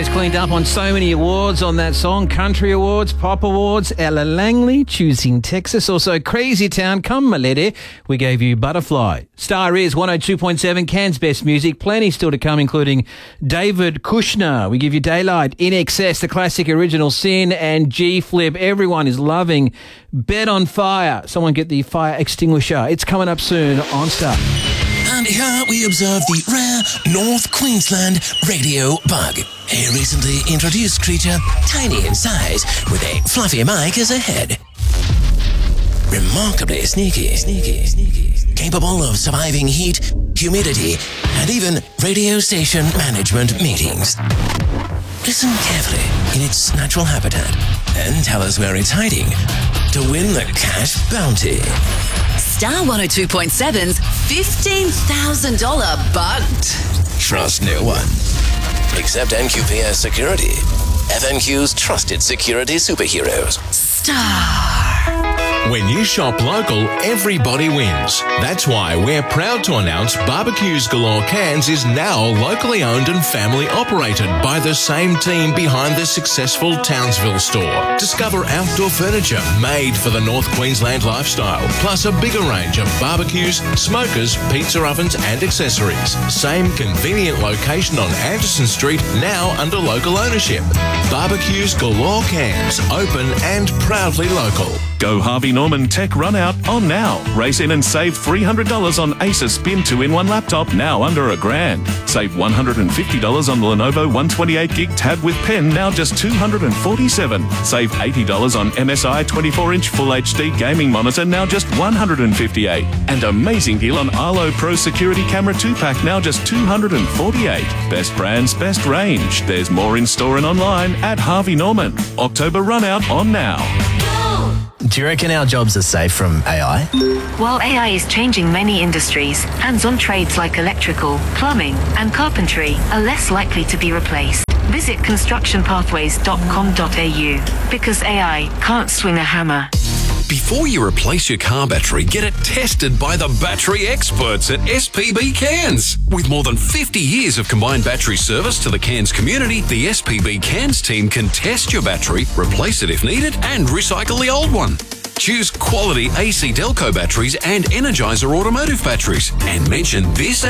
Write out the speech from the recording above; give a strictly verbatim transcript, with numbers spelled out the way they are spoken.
has cleaned up on so many awards on that song. Country Awards, Pop Awards, Ella Langley, Choosing Texas. Also, Crazy Town, Come My Lady. We gave you Butterfly. Star is one oh two point seven, Cairns Best Music. Plenty still to come, including David Kushner. We give you Daylight, In Excess, the classic Original Sin, and G-Flip. Everyone is loving Bed on Fire. Someone get the fire extinguisher. It's coming up soon on Star. And here we observe the rare North Queensland radio bug. A recently introduced creature, tiny in size, with a fluffy mic as a head. Remarkably sneaky, sneaky, sneaky. Capable of surviving heat, humidity, and even radio station management meetings. Listen carefully in its natural habitat and tell us where it's hiding to win the cash bounty. Star one oh two point seven's fifteen thousand dollars bugged. Trust no one. Except N Q P S Security. F N Q's trusted security superheroes. Star. When you shop local, everybody wins. That's why we're proud to announce Barbecues Galore Cairns is now locally owned and family operated by the same team behind the successful Townsville store. Discover outdoor furniture made for the North Queensland lifestyle, plus a bigger range of barbecues, smokers, pizza ovens and accessories. Same convenient location on Anderson Street, now under local ownership. Barbecues Galore Cairns, open and proudly local. Go Harvey Norman Tech Run Out on now. Race in and save three hundred dollars on Acer Spin two in one laptop, now under a grand. Save one hundred fifty dollars on the Lenovo one twenty-eight gig tab with pen, now just two hundred forty-seven dollars. Save eighty dollars on M S I twenty-four inch Full H D gaming monitor, now just one hundred fifty-eight dollars. And amazing deal on Arlo Pro Security Camera two pack, now just two hundred forty-eight dollars. Best brands, best range. There's more in store and online at Harvey Norman. October Run Out on now. Do you reckon our jobs are safe from A I? While A I is changing many industries, hands-on trades like electrical, plumbing, and carpentry are less likely to be replaced. Visit construction pathways dot com dot a u because A I can't swing a hammer. Before you replace your car battery, get it tested by the battery experts at S P B Cairns. With more than fifty years of combined battery service to the Cairns community, the S P B Cairns team can test your battery, replace it if needed, and recycle the old one. Choose quality A C Delco batteries and Energizer automotive batteries, and mention this